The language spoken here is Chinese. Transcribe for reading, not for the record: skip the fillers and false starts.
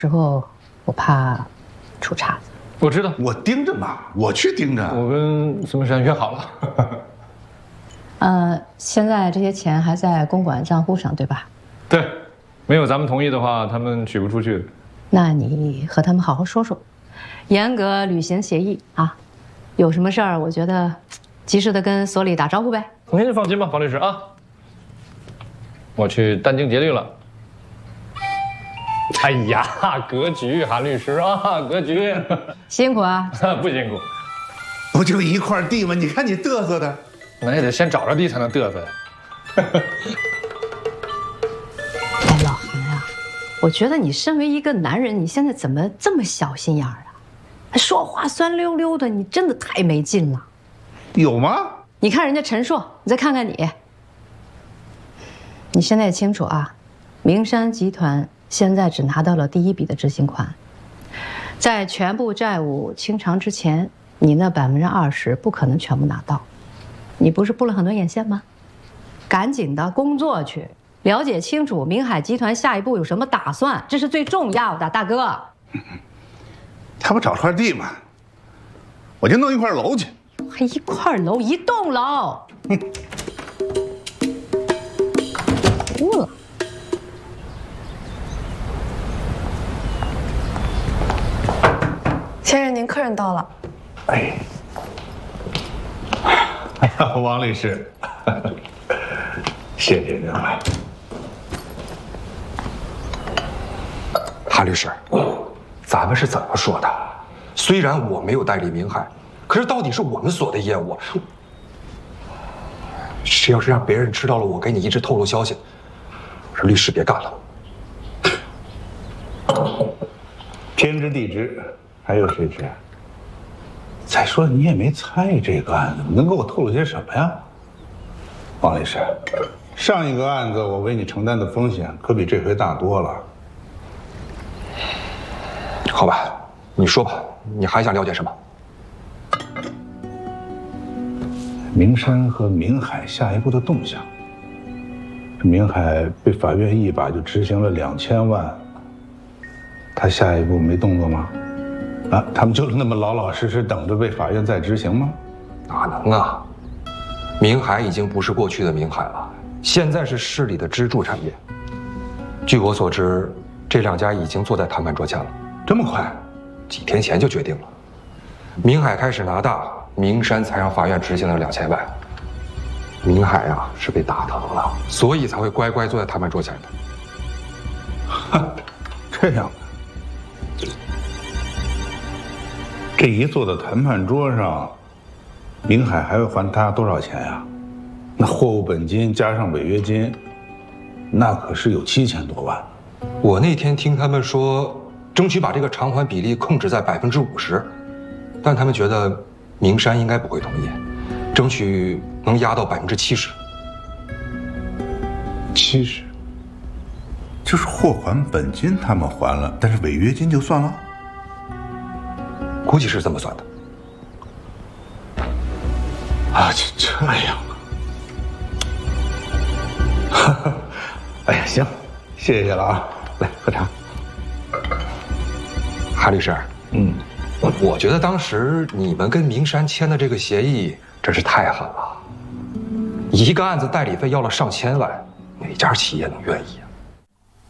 之后我怕出岔子。 我知道， 我盯着嘛，我去盯着。 我跟孙山约好了。现在这些钱还在公馆账户上，对吧？ 对，没有咱们同意的话，他们取不出去的。 那你和他们好好说说，严格履行协议啊。有什么事儿，我觉得及时的跟所里打招呼呗。 您放心吧，方律师啊。我去殚精竭虑了。哎呀，格局，韩律师啊，格局， 辛苦啊！ 不辛苦， 不就一块地吗？你看你嘚瑟的， 那也得先找着地才能嘚瑟呀。 哎，老韩啊，我觉得你身为一个男人，你现在怎么这么小心眼儿啊？说话酸溜溜的，你真的太没劲了。 有吗？ 你看人家陈硕，你再看看你，你现在也清楚啊，明山集团现在只拿到了第一笔的执行款，在全部债务清偿之前，你那20%不可能全部拿到。你不是布了很多眼线吗？赶紧的工作去，了解清楚明海集团下一步有什么打算，这是最重要的，大哥。 他不找块地吗？我就弄一块楼去。 还一块楼，一栋楼。哭了。 先生，您客人到了。 哎呀，王律师，谢谢您了。 韩律师，咱们是怎么说的？虽然我没有代理明海，可是到底是我们所的业务。谁要是让别人知道了我给你一直透露消息，我说律师别干了。 天知地知，还有谁知？再说你也没参与这个案子，能给我透露些什么呀？王律师，上一个案子我为你承担的风险可比这回大多了。 好吧，你说吧，你还想了解什么？ 明山和明海下一步的动向。明海被法院一把就执行了2000万，他下一步没动作吗？啊，他们就那么老老实实等着被法院再执行吗？ 哪能啊！明海已经不是过去的明海了，现在是市里的支柱产业。据我所知，这2家已经坐在谈判桌前了。 这么快？ 几天前就决定了。明海开始拿大，明山才让法院执行了2000万。明海啊是被打疼了，所以才会乖乖坐在谈判桌前的。 哈，这样。这一坐到谈判桌上，明海还会还他多少钱呀？那货物本金加上违约金，那可是有7000多万。 我那天听他们说，争取把这个偿还比例控制在50%，但他们觉得明山应该不会同意，争取能压到70%。 70，就是货款本金他们还了，但是违约金就算了。 估计是这么算的。 啊，这样啊！哎呀，行，谢谢了啊！来喝茶。 韩律师，我觉得当时你们跟明山签的这个协议真是太狠了，一个案子代理费要了上千万，哪家企业能愿意？